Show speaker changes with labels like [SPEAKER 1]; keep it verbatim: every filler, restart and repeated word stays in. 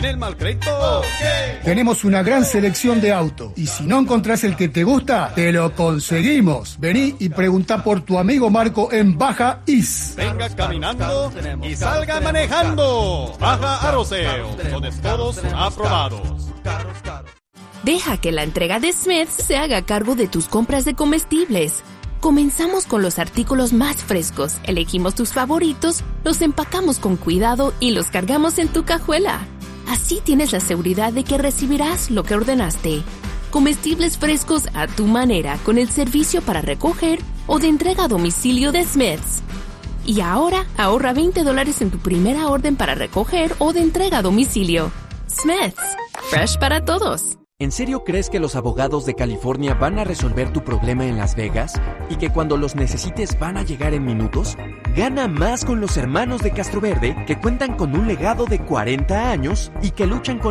[SPEAKER 1] el mal crédito.
[SPEAKER 2] Okay. Tenemos una gran selección de autos y si no encontrás el que te gusta, te lo conseguimos. Vení y preguntá por tu amigo Marco en Baja Is.
[SPEAKER 1] Venga caminando y salga manejando. Baja Aroseo, donde todos aprobados.
[SPEAKER 3] Deja que la entrega de Smith's se haga cargo de tus compras de comestibles. Comenzamos con los artículos más frescos, elegimos tus favoritos, los empacamos con cuidado y los cargamos en tu cajuela. Así tienes la seguridad de que recibirás lo que ordenaste. Comestibles frescos a tu manera con el servicio para recoger o de entrega a domicilio de Smith's. Y ahora ahorra veinte dólares en tu primera orden para recoger o de entrega a domicilio. Smith's, fresh para todos.
[SPEAKER 4] ¿En serio crees que los abogados de California van a resolver tu problema en Las Vegas? ¿Y que cuando los necesites van a llegar en minutos? Gana más con los hermanos de Castroverde, que cuentan con un legado de cuarenta años y que luchan con